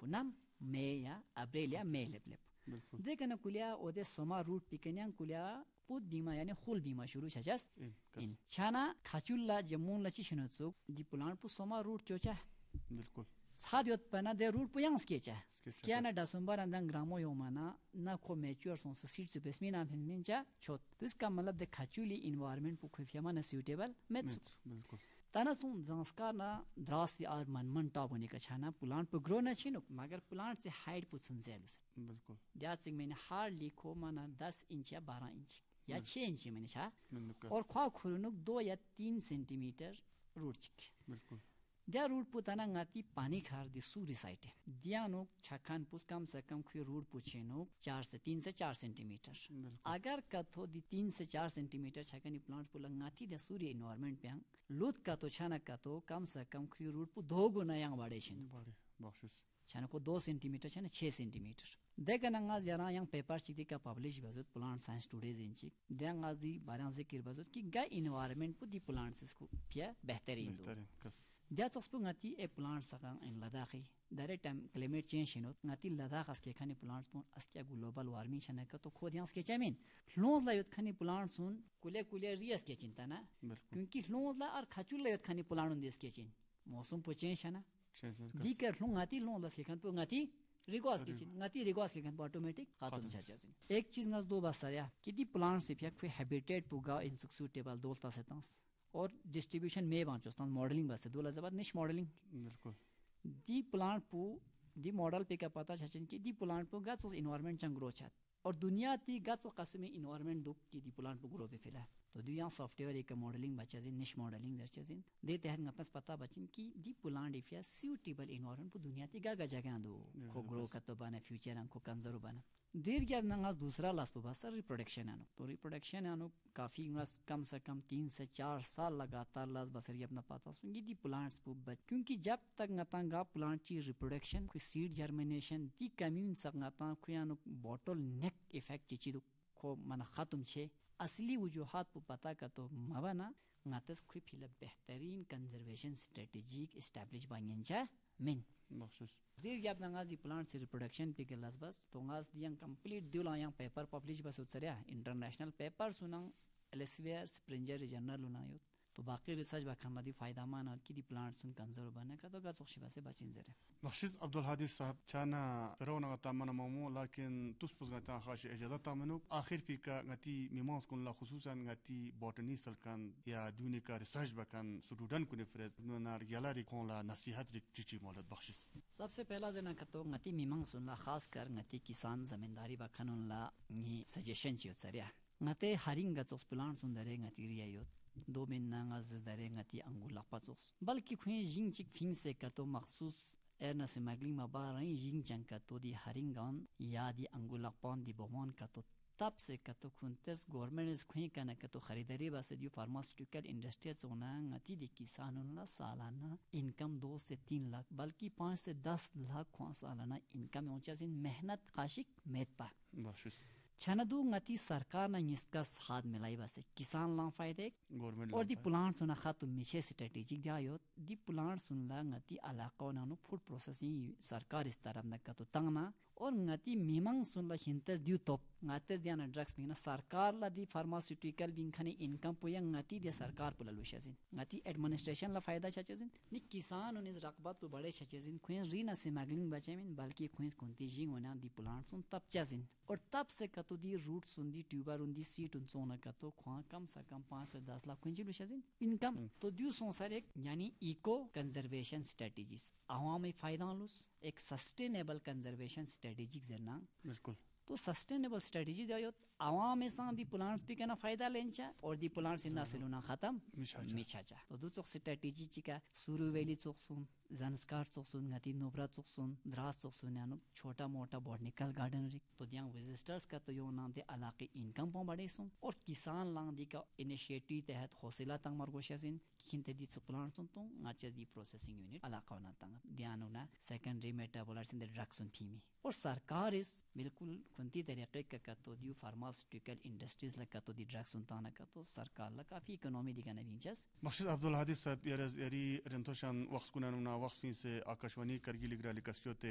punam meya abrelia meleblep dekana kulia ode soma root pikanyang kulia put bima yani khul bima shuru chajas in chana khachulla jamun la chi shinotsuk di pulan pu soma root chocha बिल्कुल Sadiot pana de root puyang skecha skiana da sumbar andang gramo yomana na ko mature son seed to besmina mincha chot तो इसका मतलब the khachuli environment pu khufyama na suitable mets बिल्कुल तना सुन संस्कार ना द्रास यार मन टॉप होने का छाना प्लांट पर ग्रो ना छिनो मगर प्लांट से हाइट पुछन जेलुस बिल्कुल दैट्स मैंने हार्डली को माना 10 इंच या 12 इंच या 6 इंच मैंने छा बिल्कुल और ख्वा खुरुनुक 2 या 3 सेंटीमीटर रूट चिक बिल्कुल Dia root putana ngati pani khar di suri site. Dia no chakhan pus kam se kam khi root pucheno 4 से 3 से 4 सेंटीमीटर. अगर कथो di 3 से 4 सेंटीमीटर छकनी प्लांट पुला ngati da suri environment pe lut का तो छाना का तो कम से कम khi root pu 2 गुना yang बड़े छन. बड़े बख्शिश छाना को 2 सेंटीमीटर छाना 6 सेंटीमीटर. देखना ngaz yara yang paper chikti ka publish bazut plant science today's inchik. Dia ngaz di baran zikir bazut ki ga environment pu di plants ko pia बेहतरीन दो. That's also ngati a plant sakang in Ladakh. That time climate change no ngati Ladakh aske khani plants pon aske global warming chana ka to khodiyan ske chamin. Hlons la yot khani plants sun kule rias ke chinta na. Kyunki hlons la ar khachul la yot khani plant des ke chin. Mosum po change chana. Di कर hlong ngati hlong la ske khan po ngati record की ngati record के kan automatic khatum chachasin ek cheez nas do basaya kiti plants se pyak fe habitat puga insectable dolta setans और distribution में बांचोस्तान modelling बस 2000 बाद निश modelling बिल्कुल the plant पू दी model पे का पता छचन की दी प्लांट पू गाच एनवायरनमेंट चंग ग्रो छत और दुनिया ती गाच कसमे एनवायरनमेंट दुक की दी प्लांट पू ग्रो पे फिला तो दुनिया सॉफ्टवेयर एक मॉडलिंग बच्चाजिन निश मॉडलिंग जर्चजिन दे तहत ngapnas पता बचिन की दी प्लांट इफ या सूटेबल एनवायरनमेंट पू दुनिया ती गा जगह दो को ग्रो का तो बना फ्यूचर को कंजर्व बना देर क्या नंगास दूसरा लास बस रिप्रोडक्शन आनो तो रिप्रोडक्शन आनो काफी कम से कम 3 से 4 साल लगातार लास बसरी अपना पाता सुंगी दी प्लांट्स पु क्योंकि जब तक नतांगा प्लांट ची रिप्रोडक्शन कोई सीड जर्मिनेशन दी कम्यून सगनाता खुयानो बॉटल नेक इफेक्ट ची को मन खत्म छे असली वजूहात पु पता का तो मवना ngats खुई फिल बेहतरीन कंजर्वेशन स्ट्रेटेजिक एस्टैब्लिश बायंचा min बख्शिश dir yap nangas di plant se reproduction pe gelas bas tongas diang complete dula yang paper publish bas utsaria international paper sunang Elsevier Springer journal unayot तो बाकी research बखन दी फायदा मान और की the plants soon conserve बने का तो गा सोखिबा से बचिन जरे बख्शिश अब्दुल हादी साहब छाना रोना तमन ममो लेकिन तुस गता खाश इजाजत तमनु आखिर पी का गति मिमोस कुन ला खुसूसन गति बॉटनी सलकन या दुनी का रिसर्च बखन स्टूडेंट कुने फ्रेज नार गैलरी कोन ला नसीहत रिची मौलद बख्शिश सबसे पहला जना कतो गति मिमंग सुन ला खास कर गति किसान जमींदारी बखन ला नि सजेशन छि उत्सरिया गते हरिंग गचोस प्लांट सुंदरे गति रियायत दो में नांगाज दरे ngati angula patsos balki khue jing chik phing se ka to makhsus erna se magling ma ba rai jing chang ka to di haringan ya di angula pon di bomon ka to tap se ka to khuntes government is khue kana ka to kharidari ba se di pharmaceutical industry zona ngati di kisanon la salana income 2 से 3 लाख बल्कि 5 से 10 लाख खो सालाना income होचा सिन मेहनत काशिक मेतपा बख्शिश छनदू ngati सरकार ना इसका हाथ मिलाई बसे किसान ला फायदे और दी प्लांट सुना खातु मिशे स्ट्रेटेजिक दियायो दी प्लांट सुनला ngati अलाको नानु फूड प्रोसेसिंग सरकार इस तरफ न कतो तंगना और ngati मिमंग सुनला हिंते दिउ तो ngate दियाना ड्रग्स बिना सरकार ला दी फार्मास्यूटिकल बिन खने इनकम पोया ngati दे सरकार पुलल विशेजिन ngati एडमिनिस्ट्रेशन ला फायदा छचेजिन नि किसान उन इस रकबत तो बड़े छचेजिन खुइन रीना से मैगलिंग बचेमिन बल्कि खुइन कुंती जिंग होना दी प्लांट सुन तब चेजिन और तब से कतो दी रूट सुंदी ट्यूबर उंदी सीट उन सोना कतो ख्वा कम से कम 5 से 10 लाख कुंजी विशेजिन इनकम तो दिउ संसार एक यानी इको कंजर्वेशन स्ट्रेटजीज आवाम फायदा लुस एक सस्टेनेबल कंजर्वेशन स्ट्रेटजीज जरना बिल्कुल तो सस्टेनेबल स्ट्रेटजी दियो आवाम में सा दी प्लांट्स पे केना फायदा लेंचा और दी प्लांट्स इन नासेलुना खत्म मिछाचा तो दु चोक स्ट्रेटजी चिका सुरु वेली चोक सुन जानस्कार चोक सुन गति नोब्रा चोक सुन द्रास चोक सुन यानो छोटा मोटा बॉटनिकल गार्डन रि तो दियां विजिटर्स का तो यो ना दे इलाके इनकम पो बड़े सुन और किसान लांग दी का इनिशिएटिव तहत हौसला तंग मरगोशासिन खिनते दी प्लांट्स सुन तो आचे दी प्रोसेसिंग यूनिट इलाका ना तंग ध्यान ना secondary metabolites in the drugs सुन फीमी और सरकार इस बिल्कुल खुंती तरीके का तो दी फार्मास्यूटिकल इंडस्ट्रीज ला का तो दी ड्रग्स सुन ताना का तो सरकार ला काफी इकोनॉमी दी का नवींचस मकसद अब्दुल हादी साहब यारी रेंतोशान वक्स कुना वक्स से आकाशवाणी करगिल ग्राली कस्योते